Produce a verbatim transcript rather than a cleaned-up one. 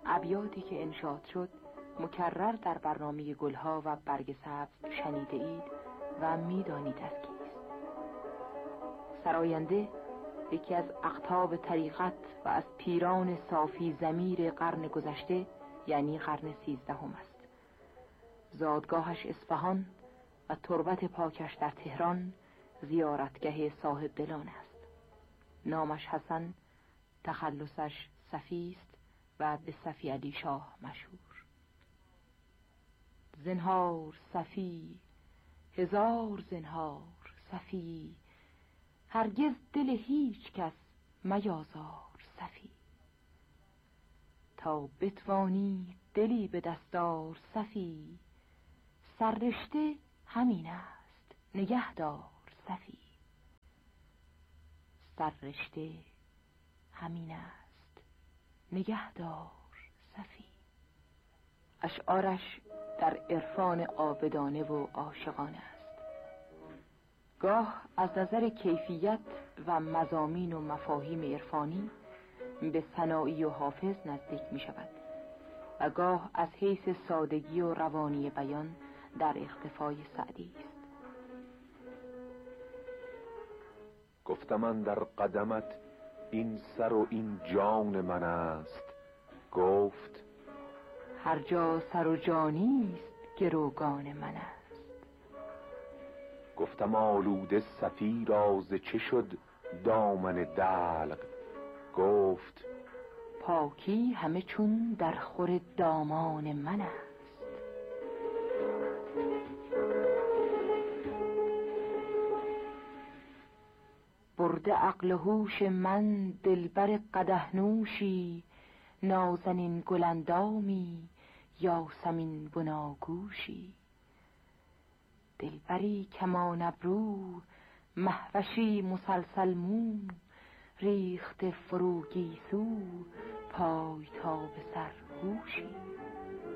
ابیاتی که انشاد شد مکرر در برنامه گلها و برگ سبز شنیده اید و میدانید از کیست. سراینده یکی از اقطاب طریقت و از پیران صافی ضمیر قرن گذشته یعنی قرن سیزدهم است. زادگاهش اصفهان و تربت پاکش در تهران زیارتگاه صاحب دلان است. نامش حسن، تخلصش صفی است و به صفی علی شاه مشهور. زنهار صفی، هزار زنهار صفی، هرگز دل هیچ کس میازار صفی. تا بتوانی دلی به دستار صفی، سررشته همین است نگهدار صفی. سررشته همین است نگهدار صفی. اشعارش در عرفان عابدانه و عاشقانه است. گاه از نظر کیفیت و مضامین و مفاهیم عرفانی به ثنایی و حافظ نزدیک می شود و گاه از حیث سادگی و روانی بیان در اختفای سعدی است. گفتم من در قدمت این سر و این جان من است. گفت هر جا سر و جانی است گروگان من است. گفتم آلوده صفی را ز چه شد دامن دلق. گفت پاکی همه چون در خور دامان من است. برده عقل و هوش من دلبر قدح نوشی، نازنین گلندامی یاسمین بناگوشی. دلبری کمان ابرو مهوشی مسلسل مو، ریخت فروگیسو پای تا به سر هوشی.